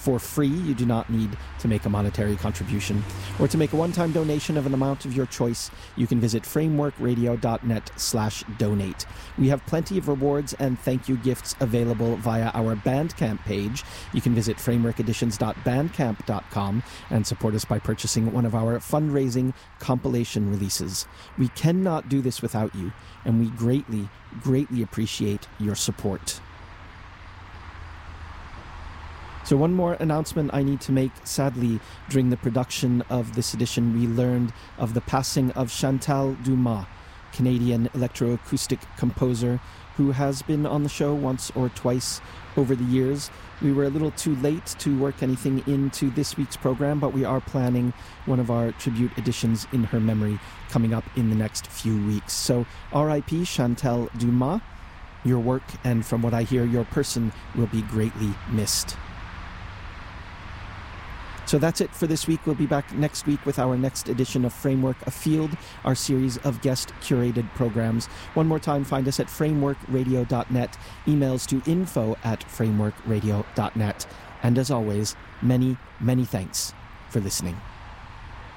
for free. You do not need to make a monetary contribution. Or to make a one-time donation of an amount of your choice, you can visit frameworkradio.net/donate. We have plenty of rewards and thank you gifts available via our Bandcamp page. You can visit frameworkeditions.bandcamp.com and support us by purchasing one of our fundraising compilation releases. We cannot do this without you, and we greatly, greatly appreciate your support. So one more announcement I need to make. Sadly, during the production of this edition, we learned of the passing of Chantal Dumas, Canadian electroacoustic composer who has been on the show once or twice over the years. We were a little too late to work anything into this week's program, but we are planning one of our tribute editions in her memory coming up in the next few weeks. So R.I.P. Chantal Dumas. Your work, and from what I hear, your person, will be greatly missed. So that's it for this week. We'll be back next week with our next edition of Framework Afield, our series of guest-curated programs. One more time, find us at frameworkradio.net, emails to info@frameworkradio.net. And as always, many, many thanks for listening.